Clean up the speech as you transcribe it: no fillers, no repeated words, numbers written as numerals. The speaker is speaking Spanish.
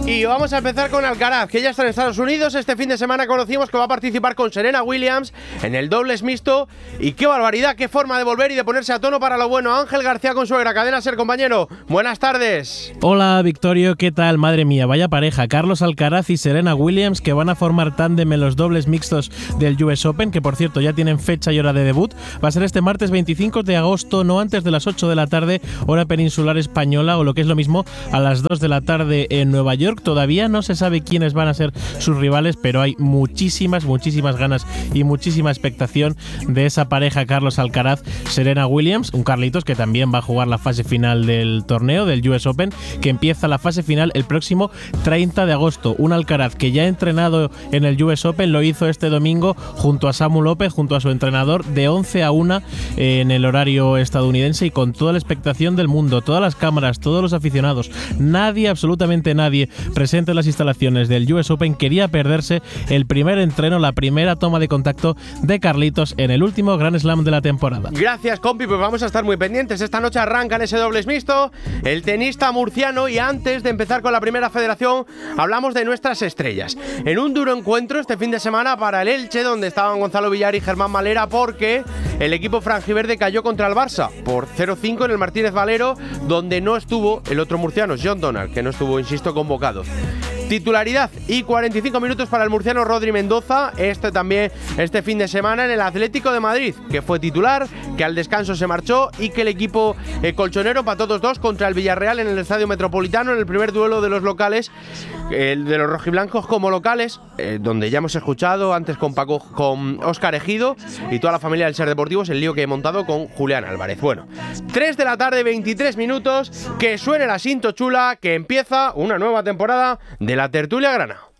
Y vamos a empezar con Alcaraz, que ya está en Estados Unidos. Este fin de semana conocimos que va a participar con Serena Williams en el dobles mixto. Y qué barbaridad, qué forma de volver y de ponerse a tono para lo bueno. Ángel García Consuegra, Cadena SER, compañero. Buenas tardes. Hola, Victorio, ¿qué tal? Madre mía, vaya pareja. Carlos Alcaraz y Serena Williams, que van a formar tándem en los dobles mixtos del US Open, que por cierto ya tienen fecha y hora de debut. Va a ser este martes 25 de agosto, no antes de las 8 de la tarde, hora peninsular española, o lo que es lo mismo, a las 2 de la tarde en Nueva York. Todavía no se sabe quiénes van a ser sus rivales, pero hay muchísimas ganas y muchísima expectación de esa pareja Carlos Alcaraz, Serena Williams, un Carlitos que también va a jugar la fase final del torneo del US Open, que empieza la fase final el próximo 30 de agosto. Un Alcaraz que ya ha entrenado en el US Open, lo hizo este domingo junto a Samu López, junto a su entrenador, de 11 a 1 en el horario estadounidense, y con toda la expectación del mundo, todas las cámaras, todos los aficionados, nadie, absolutamente nadie presente en las instalaciones del US Open quería perderse el primer entreno, la primera toma de contacto de Carlitos en el último Grand Slam de la temporada. Gracias, compi, pues vamos a estar muy pendientes. Esta noche arrancan ese dobles mixto, el tenista murciano, y antes de empezar con la primera federación hablamos de nuestras estrellas. En un duro encuentro este fin de semana para el Elche, donde estaban Gonzalo Villar y Germán Malera, porque el equipo franjiverde cayó contra el Barça por 0-5 en el Martínez Valero, donde no estuvo el otro murciano, John Donald, que no estuvo, insisto, convocado. Titularidad y 45 minutos para el murciano Rodri Mendoza, este fin de semana en el Atlético de Madrid, que fue titular, que al descanso se marchó, y que el equipo colchonero empató 2-2 contra el Villarreal en el Estadio Metropolitano en el primer duelo de los locales, el de los rojiblancos como locales, donde ya hemos escuchado antes con Óscar Ejido y toda la familia del Ser Deportivos el lío que he montado con Julián Álvarez. Bueno, 3 de la tarde, 23 minutos, que suene la cinto chula, que empieza una nueva temporada de la Tertulia Grana.